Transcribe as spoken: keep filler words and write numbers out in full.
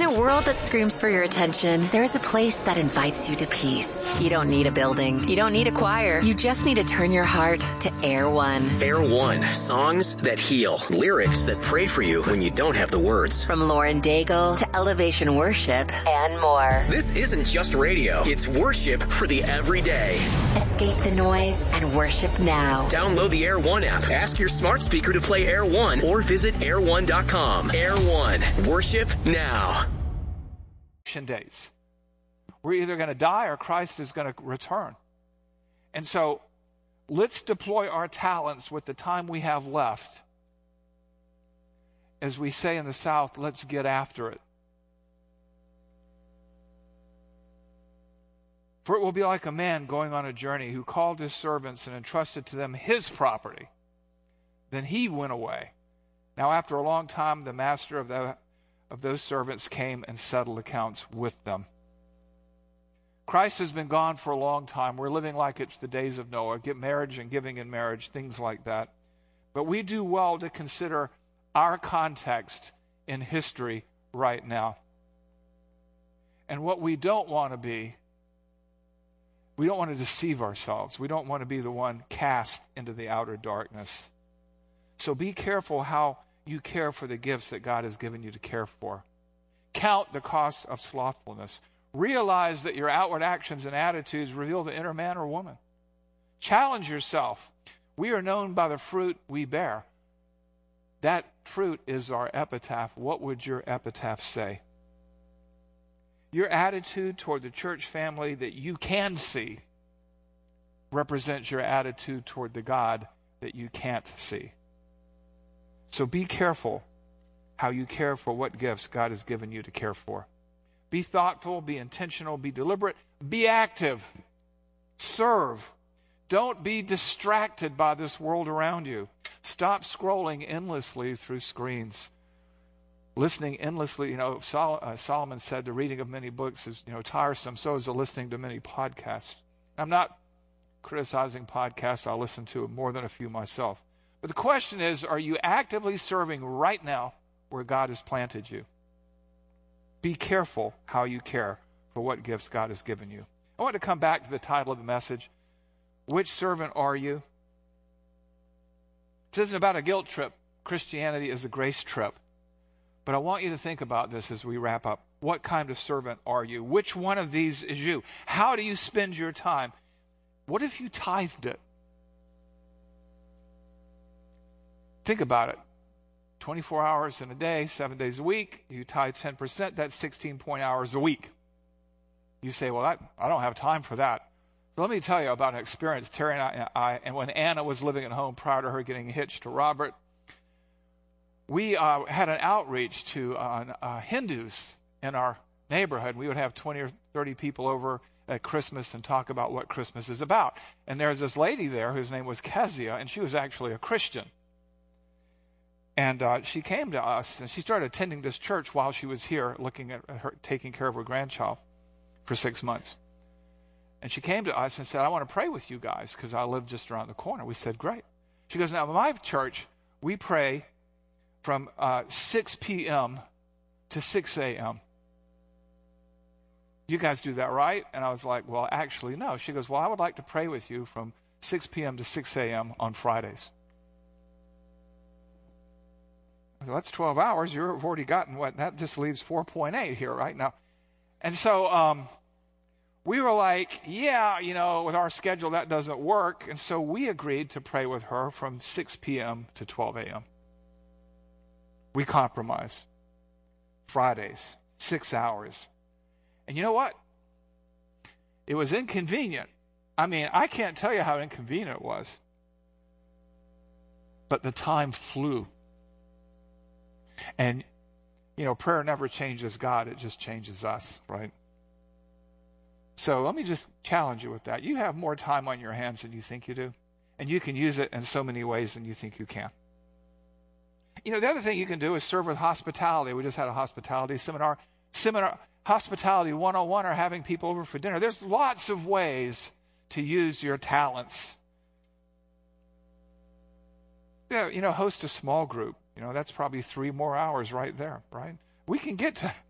a world that screams for your attention, there is a place that invites you to peace. You don't need a building. You don't need a choir. You just need to turn your heart to Air One. Air One. Songs that heal. Lyrics that pray for you when you don't have the words. From Lauren Daigle to Elevation Worship and more. This isn't just radio. It's worship for the everyday. Escape the noise and worship now. Download the Air One app. Ask your smart speaker to play Air One or visit air one dot com. Air One. Worship now. Days. We're either going to die or Christ is going to return. And so let's deploy our talents with the time we have left. As we say in the South, let's get after it. For it will be like a man going on a journey who called his servants and entrusted to them his property. Then he went away. Now after a long time, the master of the of those servants came and settled accounts with them. Christ has been gone for a long time. We're living like it's the days of Noah. Get marriage and giving in marriage, things like that. But we do well to consider our context in history right now. And what we don't want to be, we don't want to deceive ourselves. We don't want to be the one cast into the outer darkness. So be careful how you care for the gifts that God has given you to care for. Count the cost of slothfulness. Realize that your outward actions and attitudes reveal the inner man or woman. Challenge yourself. We are known by the fruit we bear. That fruit is our epitaph. What would your epitaph say? Your attitude toward the church family that you can see represents your attitude toward the God that you can't see. So be careful how you care for what gifts God has given you to care for. Be thoughtful, be intentional, be deliberate, be active. Serve. Don't be distracted by this world around you. Stop scrolling endlessly through screens. Listening endlessly, you know, Sol- uh, Solomon said the reading of many books is, you know, tiresome. So is the listening to many podcasts. I'm not criticizing podcasts. I listen to more than a few myself. But the question is, are you actively serving right now where God has planted you? Be careful how you care for what gifts God has given you. I want to come back to the title of the message. Which servant are you? This isn't about a guilt trip. Christianity is a grace trip. But I want you to think about this as we wrap up. What kind of servant are you? Which one of these is you? How do you spend your time? What if you tithed it? Think about it. twenty-four hours in a day, seven days a week. You tithe ten percent, that's sixteen point hours a week. You say, well, I, I don't have time for that. So let me tell you about an experience Terry and I, I and when Anna was living at home prior to her getting hitched to Robert, we uh, had an outreach to uh, uh, Hindus in our neighborhood. We would have twenty or thirty people over at Christmas and talk about what Christmas is about. And there was this lady there whose name was Kezia, and she was actually a Christian. And uh, she came to us, and she started attending this church while she was here, looking at her, taking care of her grandchild for six months. And she came to us and said, I want to pray with you guys because I live just around the corner. We said, great. She goes, now, in my church, we pray from uh, six p.m. to six a.m. You guys do that, right? And I was like, well, actually, no. She goes, well, I would like to pray with you from six p.m. to six a.m. on Fridays. So that's twelve hours. You've already gotten what? That just leaves four point eight here right now. And so um, we were like, yeah, you know, with our schedule, that doesn't work. And so we agreed to pray with her from six p.m. to twelve a.m. We compromised. Fridays, six hours. And you know what? It was inconvenient. I mean, I can't tell you how inconvenient it was. But the time flew. And, you know, prayer never changes God. It just changes us, right? So let me just challenge you with that. You have more time on your hands than you think you do. And you can use it in so many ways than you think you can. You know, the other thing you can do is serve with hospitality. We just had a hospitality seminar. Seminar Hospitality one oh one or having people over for dinner. There's lots of ways to use your talents. Yeah, you know, host a small group. You know, that's probably three more hours right there, right? We can get to